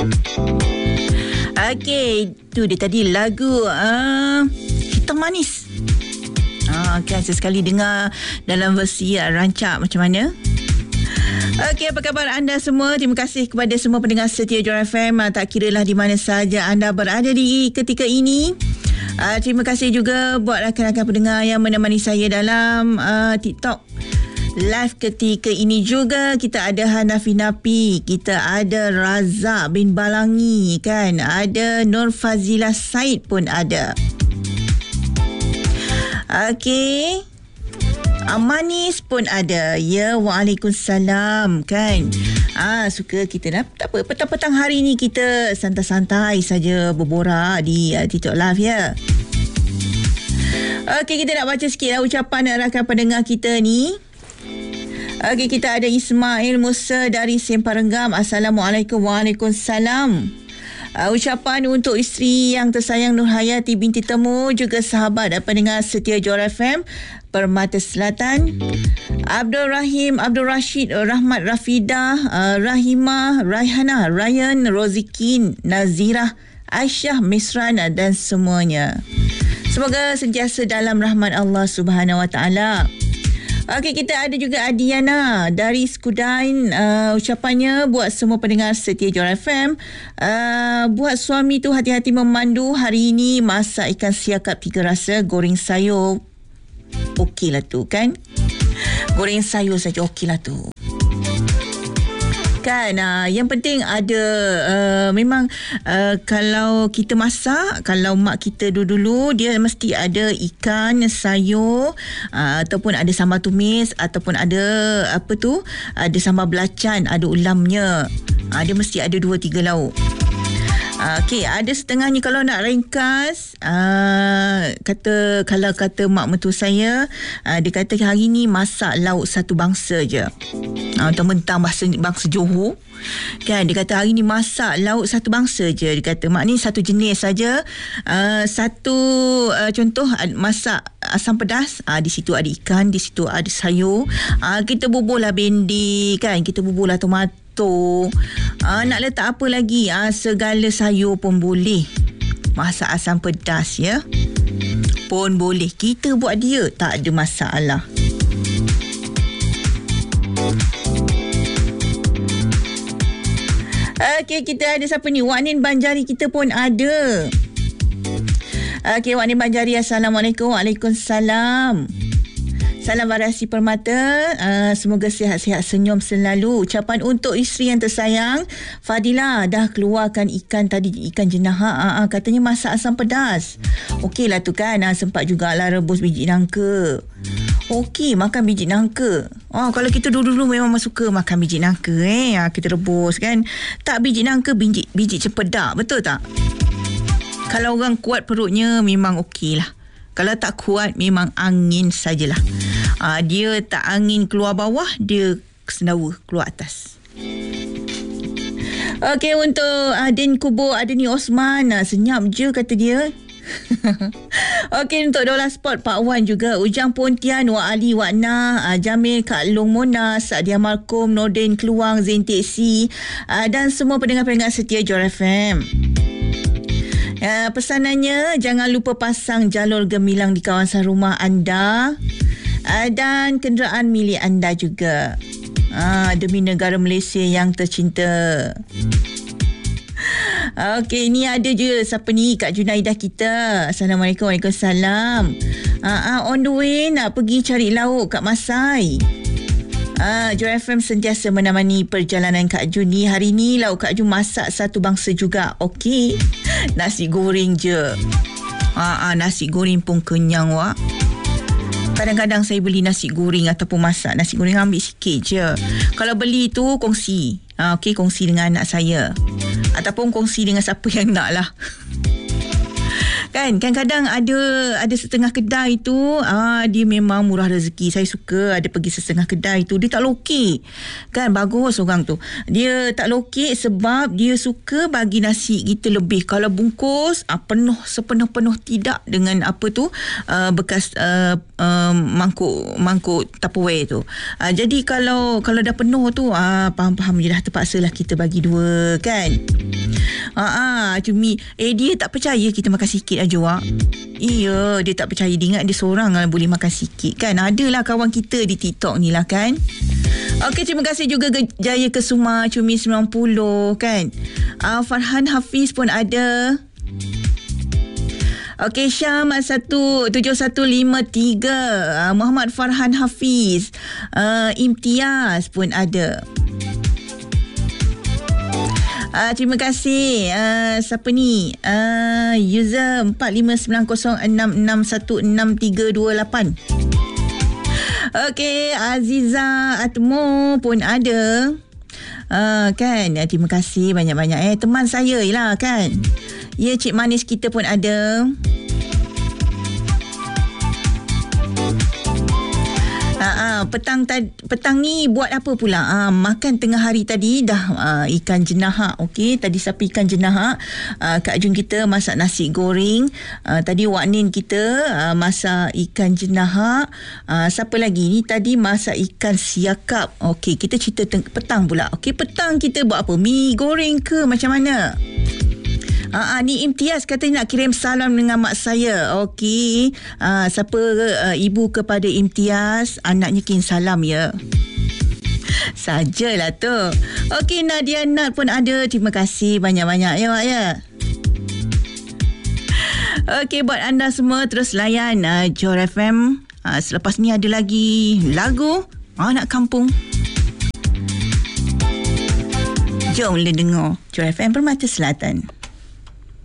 Okey, tu dia tadi lagu Hitam Manis. Kan sesekali dengar dalam versi rancak macam mana. Okey, apa khabar anda semua? Terima kasih kepada semua pendengar setia Joy FM. Tak kiralah di mana saja anda berada di ketika ini. Terima kasih juga buat rakan-rakan pendengar yang menemani saya dalam TikTok live ketika ini juga. Kita ada Hanafi Napi, kita ada Razak bin Balangi, kan, ada Nur Fazilah Said pun ada. Okey, Manis pun ada. Ya, waalaikumsalam, kan. Suka kita tak apa, petang-petang hari ni kita santai-santai saja berborak di TikTok live, ya. Okey, kita nak baca sikit ucapan rakan pendengar kita ni. Okey, kita ada Ismail Musa dari Semparenggam. Assalamualaikum. Waalaikumsalam. Ucapan untuk isteri yang tersayang Nur Hayati binti Temu, juga sahabat dan pendengar setia Joy FM Permata Selatan. Abdul Rahim, Abdul Rashid, Rahmat Rafidah, Rahimah, Raihana, Ryan, Rozikin, Nazirah, Aisyah, Misran dan semuanya. Semoga sentiasa dalam rahmat Allah Subhanahu Wa Taala. Okey, kita ada juga Adiana dari Skudain. Ucapannya buat semua pendengar setia Joy FM. Buat suami tu hati-hati memandu. Hari ini masak ikan siakap 3 rasa, goreng sayur. Okey lah tu, kan? Goreng sayur saja okey lah tu. Kan, yang penting ada memang kalau kita masak, kalau mak kita dulu dia mesti ada ikan, sayur, ataupun ada sambal tumis, ataupun ada ada sambal belacan, ada ulamnya. Dia mesti ada 2-3 lauk. Okey, ada setengahnya kalau nak ringkas, kalau kata mak mentua saya, dia kata hari ni masak lauk satu bangsa je. Mentang-mentang bangsa Johor, kan, dia kata hari ni masak lauk satu bangsa je. Dia kata mak ni satu jenis saja. Contoh masak asam pedas, di situ ada ikan, di situ ada sayur. Kita bubur lah bendi, kan, kita bubur lah tomato. Nak letak apa lagi, segala sayur pun boleh. Masak asam pedas, ya, pun boleh. Kita buat dia, tak ada masalah. Okey, kita ada siapa ni? Waknin Banjari kita pun ada. Okey, Waknin Banjari, Assalamualaikum. Waalaikumsalam. Salam variasi permata. Semoga sihat-sihat, senyum selalu. Ucapan untuk isteri yang tersayang, Fadila dah keluarkan ikan tadi, ikan jenah. Katanya masak asam pedas. Okey lah tu, kan. Sempat jugalah rebus biji nangka. Okey, makan biji nangka. Kalau kita dulu-dulu memang suka makan biji nangka, kita rebus, kan. Tak, biji nangka biji cempedak, betul tak? Kalau orang kuat perutnya memang okey lah. Kalau tak kuat memang angin sajalah. Dia tak angin keluar bawah, dia sendawa keluar atas. Okey, untuk Din Kubo Adeni Osman, senyap je kata dia. Okey, untuk Dola Sport Pak Wan juga, Ujang Pontian, Wak Ali, Wak Nah, Jamil, Kak Long Monas, Sadia Markom, Nordin Keluang, Zain Teksi, dan semua pendengar-pendengar setia Joy FM. Pesanannya, jangan lupa pasang jalur gemilang di kawasan rumah anda dan kenderaan milik anda juga, demi negara Malaysia yang tercinta. Okey, ni ada je siapa ni, Kak Junaidah kita. Assalamualaikum. Waalaikumsalam. On the way nak pergi cari lauk kat Masai. Joy FM sentiasa menemani perjalanan Kak Jun ni. Hari ni lauk Kak Jun masak satu bangsa juga. Okey, nasi goreng je. Nasi goreng pun kenyang, Wak. Kadang-kadang saya beli nasi goreng ataupun masak nasi goreng, ambil sikit je. Kalau beli tu kongsi. Okey, kongsi dengan anak saya. Ataupun kongsi dengan siapa yang nak lah. Kan kadang ada setengah kedai tu, dia memang murah rezeki. Saya suka ada pergi setengah kedai tu, dia tak lokek. Kan bagus orang tu. Dia tak lokek sebab dia suka bagi nasi kita lebih. Kalau bungkus penuh sepenuh-penuh, tidak dengan bekas mangkuk Tupperware tu. Jadi kalau dah penuh tu, faham je dah, terpaksalah kita bagi dua, kan. Cumi. Dia tak percaya kita makan sikit aja, Wak. Iya, dia tak percaya. Dia ingat dia seorang lah boleh makan sikit kan. Adalah kawan kita di TikTok ni lah kan. Okey, terima kasih juga Jaya Kesuma Cumi 90 kan. Farhan Hafiz pun ada. Okey, Syam 17153, Muhammad Farhan Hafiz, Imtiaz pun ada. Terima kasih. Siapa ni? User 4590661638. Okey, Aziza Atmo pun ada. Kan, terima kasih banyak-banyak. Teman saya lah kan. Ya, Cik Manis kita pun ada. Petang ni buat apa pula? Makan tengah hari tadi dah ikan jenahak. Okey, tadi siapa ikan jenahak? Kak Jun kita masak nasi goreng. Tadi Wak Nin kita masak ikan jenahak. Siapa lagi ni? Tadi masak ikan siakap. Okey, kita cerita petang pula. Okey, petang kita buat apa? Mi goreng ke macam mana? Ni Imtiaz katanya nak kirim salam dengan mak saya. Okey. Siapa ibu kepada Imtiaz, anaknya kirim salam ya. Sajalah tu. Okey, Nadia Nat pun ada. Terima kasih banyak-banyak ya, Wak ya. Okey, buat anda semua terus layan Johor FM. Selepas ni ada lagi lagu Anak Kampung. Jom dengar Johor FM Permata Selatan.